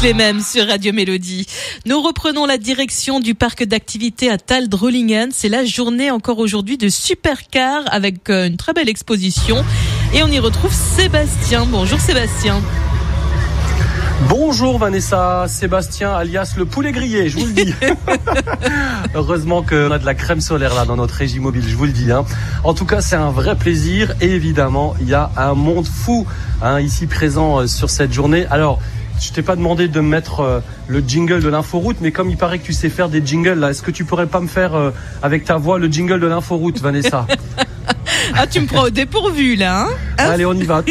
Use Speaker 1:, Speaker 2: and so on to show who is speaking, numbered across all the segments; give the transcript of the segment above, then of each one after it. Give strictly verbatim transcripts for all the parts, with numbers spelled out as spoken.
Speaker 1: les mêmes sur Radio Mélodie. Nous reprenons la direction du parc d'activités à Taldrulingen. C'est la journée encore aujourd'hui de supercar avec une très belle exposition. Et on y retrouve Sébastien. Bonjour Sébastien.
Speaker 2: Bonjour Vanessa, Sébastien alias le poulet grillé, je vous le dis. Heureusement qu'on a de la crème solaire là dans notre régie mobile, je vous le dis. Hein. En tout cas, c'est un vrai plaisir et évidemment, il y a un monde fou hein, ici présent euh, sur cette journée. Alors, je t'ai pas demandé de me mettre euh, le jingle de l'inforoute, mais comme il paraît que tu sais faire des jingles, là, est-ce que tu pourrais pas me faire euh, avec ta voix le jingle de l'inforoute, Vanessa?
Speaker 1: Ah, tu me prends au dépourvu là, hein?
Speaker 2: Allez, on y va.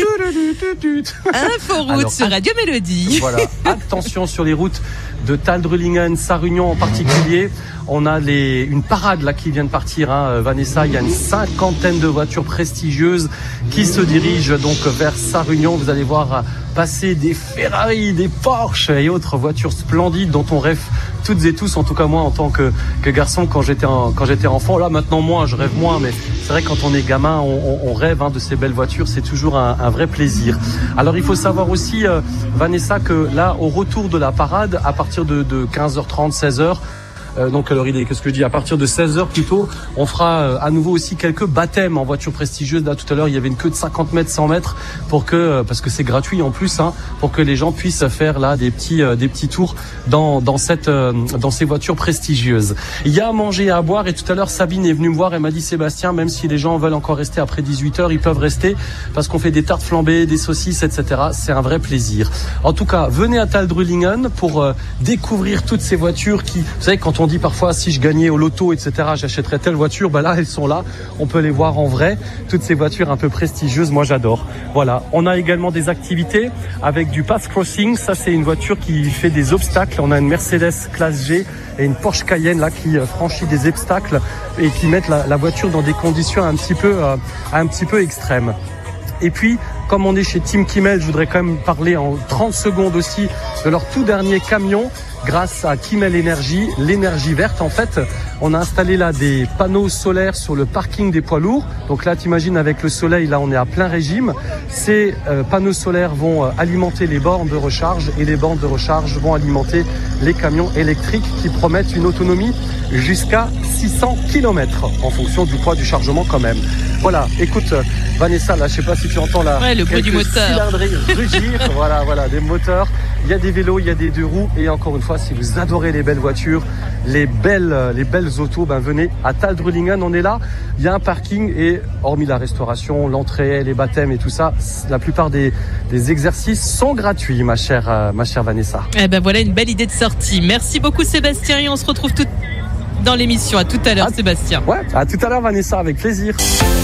Speaker 1: Inforoute sur Radio Mélodie.
Speaker 2: Voilà, attention sur les routes de Taldrulingen, Sarre-Union en particulier. On a les, une parade là qui vient de partir, hein, Vanessa. Il y a une cinquantaine de voitures prestigieuses qui se dirigent donc vers Sarre-Union. Vous allez voir passer des Ferrari, des Porsche et autres voitures splendides dont on rêve toutes et tous. En tout cas moi en tant que, que garçon quand j'étais en, quand j'étais enfant. Là maintenant moi je rêve moins, mais c'est vrai que quand on est gamin on, on, on rêve hein, de ces belles voitures. C'est toujours un, un vrai plaisir. Alors il faut savoir aussi euh, Vanessa que là au retour de la parade à partir de, de quinze heures trente, seize heures. Euh, donc alors il est, qu'est-ce que je dis, à partir de seize heures plutôt, on fera euh, à nouveau aussi quelques baptêmes en voiture prestigieuse. Là tout à l'heure il y avait une queue de cinquante mètres, cent mètres pour que, euh, parce que c'est gratuit en plus, hein, pour que les gens puissent faire là des petits, euh, des petits tours dans dans cette, euh, dans ces voitures prestigieuses. Il y a à manger et à boire et tout à l'heure Sabine est venue me voir et m'a dit Sébastien, même si les gens veulent encore rester après dix-huit heures, ils peuvent rester parce qu'on fait des tartes flambées, des saucisses, et cetera. C'est un vrai plaisir. En tout cas, venez à Taldrulingen pour euh, découvrir toutes ces voitures qui, vous savez, quand on dit parfois si je gagnais au loto, et cetera, j'achèterais telle voiture. Bah là, elles sont là. On peut les voir en vrai. Toutes ces voitures un peu prestigieuses, moi j'adore. Voilà. On a également des activités avec du path crossing. Ça, c'est une voiture qui fait des obstacles. On a une Mercedes classe G et une Porsche Cayenne là qui franchit des obstacles et qui mettent la, la voiture dans des conditions un petit peu, euh, un petit peu extrêmes. Et puis, comme on est chez Team Kimmel, je voudrais quand même parler en trente secondes aussi de leur tout dernier camion. Grâce à Kimmel Énergie, l'énergie verte en fait, on a installé là des panneaux solaires sur le parking des poids lourds. Donc là, t'imagines avec le soleil, là on est à plein régime. Ces euh, panneaux solaires vont euh, alimenter les bornes de recharge et les bornes de recharge vont alimenter les camions électriques qui promettent une autonomie jusqu'à six cents kilomètres en fonction du poids du chargement quand même. Voilà, écoute euh, Vanessa, là je sais pas si tu entends là,
Speaker 1: ouais, le bruit du moteur.
Speaker 2: Cylindrées rugir, voilà, voilà, des moteurs. Il y a des vélos, il y a des deux roues et encore une fois, si vous adorez les belles voitures, les belles, les belles autos, ben venez à Taldrulingen. On est là. Il y a un parking et hormis la restauration, l'entrée, les baptêmes et tout ça, la plupart des, des exercices sont gratuits, ma chère, euh, ma chère Vanessa.
Speaker 1: Eh ben voilà une belle idée de sortie. Merci beaucoup Sébastien et on se retrouve tout dans l'émission. À tout à l'heure, à, Sébastien.
Speaker 2: Ouais, à tout à l'heure Vanessa, avec plaisir.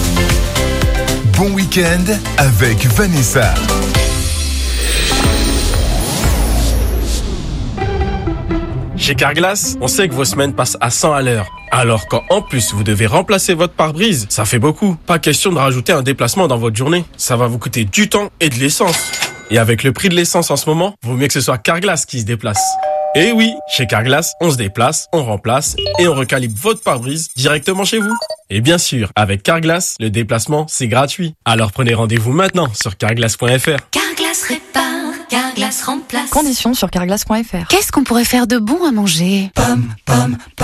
Speaker 3: Bon week-end avec Vanessa.
Speaker 4: Chez Carglass, on sait que vos semaines passent à cent à l'heure. Alors quand en plus vous devez remplacer votre pare-brise, ça fait beaucoup. Pas question de rajouter un déplacement dans votre journée. Ça va vous coûter du temps et de l'essence. Et avec le prix de l'essence en ce moment, vaut mieux que ce soit Carglass qui se déplace. Et oui, chez Carglass, on se déplace, on remplace et on recalibre votre pare-brise directement chez vous. Et bien sûr, avec Carglass, le déplacement, c'est gratuit. Alors prenez rendez-vous maintenant sur carglass point f r.
Speaker 5: Carglass répare, Carglass remplace.
Speaker 6: Conditions sur carglass point f r.
Speaker 5: Qu'est-ce qu'on pourrait faire de bon à manger?
Speaker 3: Pam, pam, pam.